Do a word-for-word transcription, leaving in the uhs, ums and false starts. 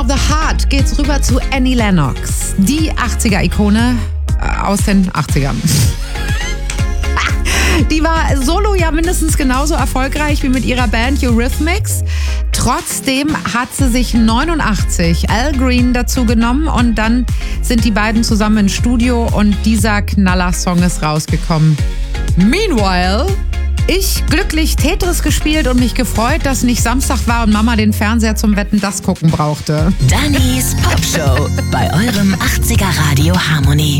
Of the Heart geht's rüber zu Annie Lennox, die achtziger-Ikone äh, aus den achtzigern. Die war solo ja mindestens genauso erfolgreich wie mit ihrer Band Eurythmics. Trotzdem hat sie sich neunundachtzig Al Green dazu genommen und dann sind die beiden zusammen im Studio und dieser Knaller-Song ist rausgekommen. Meanwhile, ich glücklich Tetris gespielt und mich gefreut, dass nicht Samstag war und Mama den Fernseher zum Wetten das gucken brauchte. Dannys Popshow bei eurem achtziger Radio Harmonie.